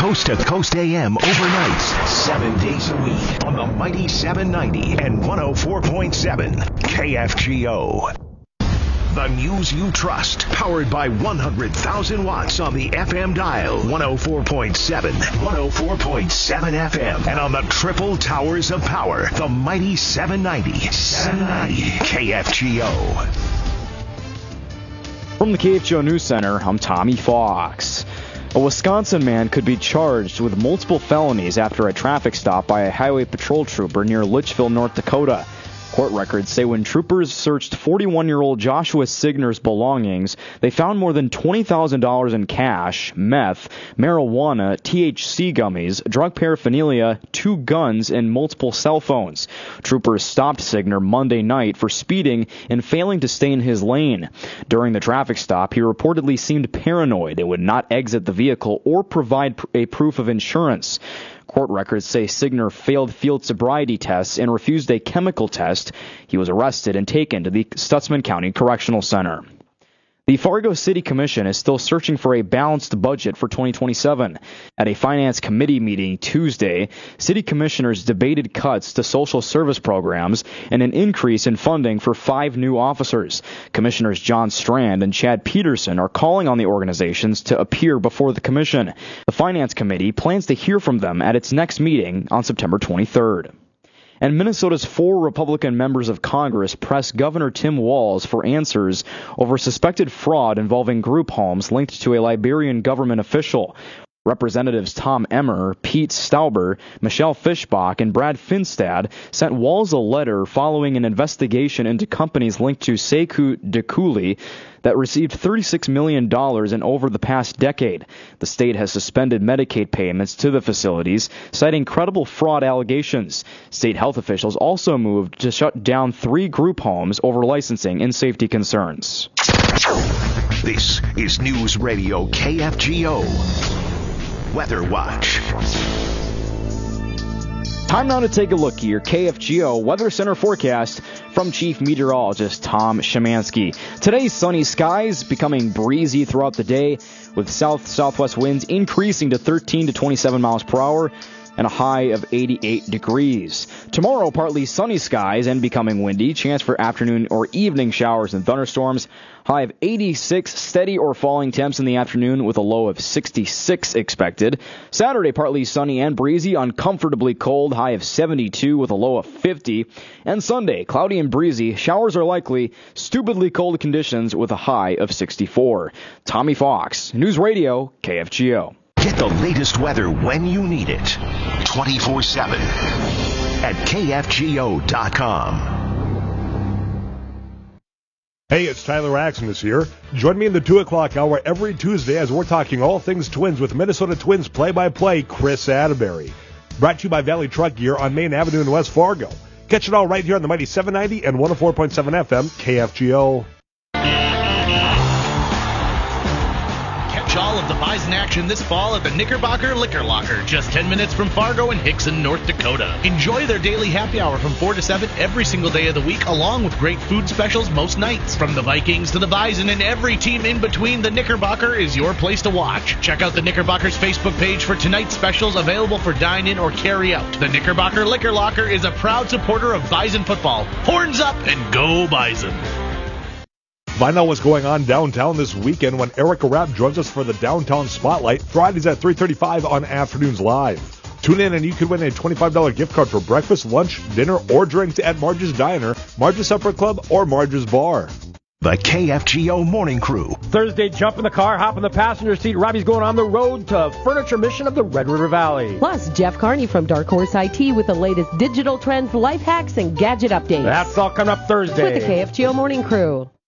Coast to Coast AM overnights, 7 days a week on the mighty 790 and 104.7 KFGO. The news you trust, powered by 100,000 watts on the FM dial, 104.7, 104.7 FM, and on the triple towers of power, the mighty 790 KFGO. From the KFGO News Center, I'm Tommy Fox. A Wisconsin man could be charged with multiple felonies after a traffic stop by a highway patrol trooper near Litchfield, North Dakota. Court records say when troopers searched 41-year-old Joshua Signer's belongings, they found more than $20,000 in cash, meth, marijuana, THC gummies, drug paraphernalia, 2 guns, and multiple cell phones. Troopers stopped Signer Monday night for speeding and failing to stay in his lane. During the traffic stop, he reportedly seemed paranoid and would not exit the vehicle or provide a proof of insurance. Court records say Signer failed field sobriety tests and refused a chemical test. He was arrested and taken to the Stutsman County Correctional Center. The Fargo City Commission is still searching for a balanced budget for 2027. At a Finance Committee meeting Tuesday, city commissioners debated cuts to social service programs and an increase in funding for 5 new officers. Commissioners John Strand and Chad Peterson are calling on the organizations to appear before the commission. The Finance Committee plans to hear from them at its next meeting on September 23rd. And Minnesota's 4 Republican members of Congress pressed Governor Tim Walz for answers over suspected fraud involving group homes linked to a Liberian government official. Representatives Tom Emmer, Pete Stauber, Michelle Fischbach, and Brad Finstad sent Walz a letter following an investigation into companies linked to Sekou Dekuli that received $36 million in over the past decade. The state has suspended Medicaid payments to the facilities, citing credible fraud allegations. State health officials also moved to shut down 3 group homes over licensing and safety concerns. This is News Radio KFGO. Weather Watch. Time now to take a look at your KFGO Weather Center forecast from Chief Meteorologist Tom Szymanski. Today's sunny skies becoming breezy throughout the day with south-southwest winds increasing to 13 to 27 miles per hour and a high of 88 degrees. Tomorrow, partly sunny skies and becoming windy. Chance for afternoon or evening showers and thunderstorms. High of 86, steady or falling temps in the afternoon with a low of 66 expected. Saturday, partly sunny and breezy, uncomfortably cold. High of 72 with a low of 50. And Sunday, cloudy and breezy. Showers are likely. Stupidly cold conditions with a high of 64. Tommy Fox, News Radio, KFGO. Get the latest weather when you need it. 24/7 at KFGO.com. Hey, it's Tyler Axness here. Join me in the 2 o'clock hour every Tuesday as we're talking all things Twins with Minnesota Twins play-by-play Chris Atterbury. Brought to you by Valley Truck Gear on Main Avenue in West Fargo. Catch it all right here on the mighty 790 and 104.7 FM KFGO. All of the Bison action this fall at the Knickerbocker Liquor Locker, just 10 minutes from Fargo and Hickson, North Dakota. Enjoy their daily happy hour from 4 to 7 every single day of the week, along with great food specials most nights. From the Vikings to the Bison and every team in between, the Knickerbocker is your place to watch. Check out the Knickerbocker's Facebook page for tonight's specials available for dine-in or carry-out. The Knickerbocker Liquor Locker is a proud supporter of Bison football. Horns up and go Bison! Find out what's going on downtown this weekend when Erica Rapp joins us for the Downtown Spotlight, Fridays at 3:35 on Afternoons Live. Tune in and you could win a $25 gift card for breakfast, lunch, dinner, or drinks at Marge's Diner, Marge's Supper Club, or Marge's Bar. The KFGO Morning Crew. Thursday, jump in the car, hop in the passenger seat. Robbie's going on the road to Furniture Mission of the Red River Valley. Plus, Jeff Carney from Dark Horse IT with the latest digital trends, life hacks, and gadget updates. That's all coming up Thursday. With the KFGO Morning Crew.